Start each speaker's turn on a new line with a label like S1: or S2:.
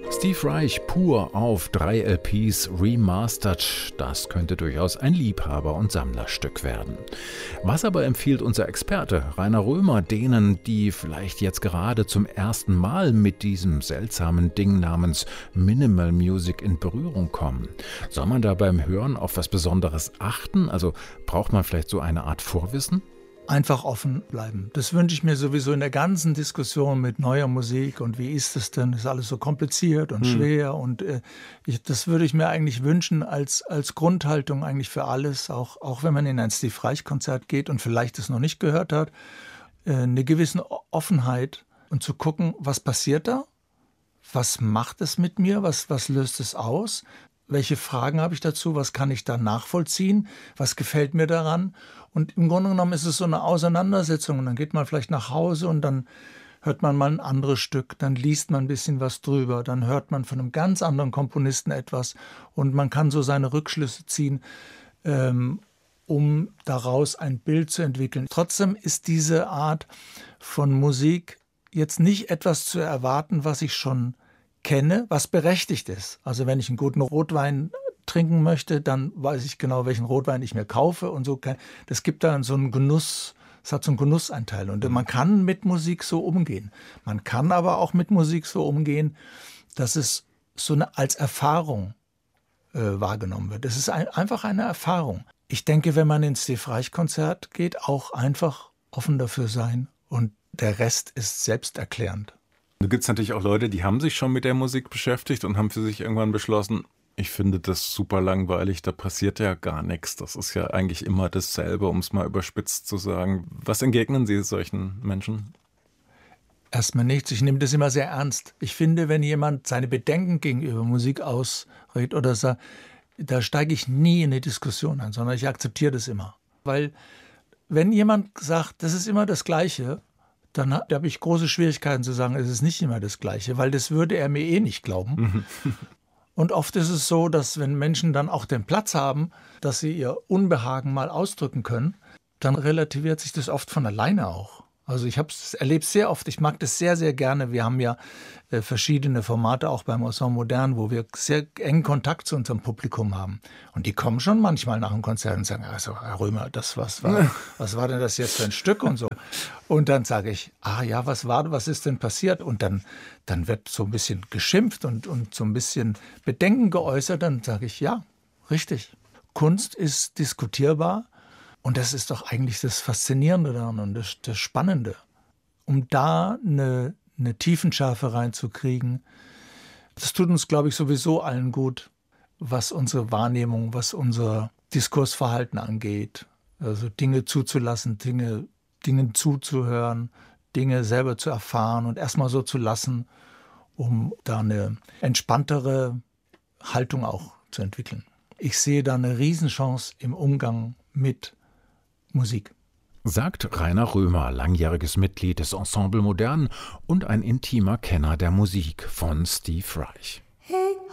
S1: Steve Reich pur auf 3 LPs remastered, das könnte durchaus ein Liebhaber- und Sammlerstück werden. Was aber empfiehlt unser Experte Rainer Römer denen, die vielleicht jetzt gerade zum ersten Mal mit diesem seltsamen Ding namens Minimal Music in Berührung kommen? Soll man da beim Hören auf was Besonderes achten? Also braucht man vielleicht so eine Art Vorwissen?
S2: Einfach offen bleiben. Das wünsche ich mir sowieso in der ganzen Diskussion mit neuer Musik und wie ist es denn? Ist alles so kompliziert und schwer und das würde ich mir eigentlich wünschen als Grundhaltung eigentlich für alles, auch wenn man in ein Steve Reich Konzert geht und vielleicht es noch nicht gehört hat, eine gewisse Offenheit und zu gucken, was passiert da? Was macht es mit mir? Was löst es aus? Welche Fragen habe ich dazu? Was kann ich da nachvollziehen? Was gefällt mir daran? Und im Grunde genommen ist es so eine Auseinandersetzung. Und dann geht man vielleicht nach Hause und dann hört man mal ein anderes Stück. Dann liest man ein bisschen was drüber. Dann hört man von einem ganz anderen Komponisten etwas. Und man kann so seine Rückschlüsse ziehen, um daraus ein Bild zu entwickeln. Trotzdem ist diese Art von Musik jetzt nicht etwas zu erwarten, was ich schon kenne, was berechtigt ist. Also wenn ich einen guten Rotwein trinken möchte, dann weiß ich genau, welchen Rotwein ich mir kaufe und so. Das gibt dann so einen Genuss, es hat so einen Genussanteil und man kann mit Musik so umgehen. Man kann aber auch mit Musik so umgehen, dass es so als Erfahrung wahrgenommen wird. Es ist einfach eine Erfahrung. Ich denke, wenn man ins Steve Reich Konzert geht, auch einfach offen dafür sein und der Rest ist selbsterklärend.
S3: Da gibt es natürlich auch Leute, die haben sich schon mit der Musik beschäftigt und haben für sich irgendwann beschlossen, ich finde das super langweilig, da passiert ja gar nichts. Das ist ja eigentlich immer dasselbe, um es mal überspitzt zu sagen. Was entgegnen Sie solchen Menschen?
S2: Erstmal nichts. Ich nehme das immer sehr ernst. Ich finde, wenn jemand seine Bedenken gegenüber Musik ausregt oder sagt, da steige ich nie in eine Diskussion ein, sondern ich akzeptiere das immer. Weil wenn jemand sagt, das ist immer das Gleiche, dann habe ich große Schwierigkeiten zu sagen, es ist nicht immer das Gleiche, weil das würde er mir eh nicht glauben. Und oft ist es so, dass wenn Menschen dann auch den Platz haben, dass sie ihr Unbehagen mal ausdrücken können, dann relativiert sich das oft von alleine auch. Also ich erlebe es sehr oft, ich mag das sehr, sehr gerne. Wir haben ja verschiedene Formate auch beim Ensemble Modern, wo wir sehr engen Kontakt zu unserem Publikum haben. Und die kommen schon manchmal nach dem Konzert und sagen, also Herr Römer, was war denn das jetzt für ein Stück und so. Und dann sage ich, ja, was ist denn passiert? Und dann wird so ein bisschen geschimpft und so ein bisschen Bedenken geäußert. Dann sage ich, ja, richtig. Kunst ist diskutierbar. Und das ist doch eigentlich das Faszinierende daran und das Spannende. Um da eine Tiefenschärfe reinzukriegen, das tut uns, glaube ich, sowieso allen gut, was unsere Wahrnehmung, was unser Diskursverhalten angeht. Also Dinge zuzulassen, Dingen zuzuhören, Dinge selber zu erfahren und erstmal so zu lassen, um da eine entspanntere Haltung auch zu entwickeln. Ich sehe da eine Riesenchance im Umgang mit Musik.
S1: Sagt Rainer Römer, langjähriges Mitglied des Ensemble Modern und ein intimer Kenner der Musik von Steve Reich.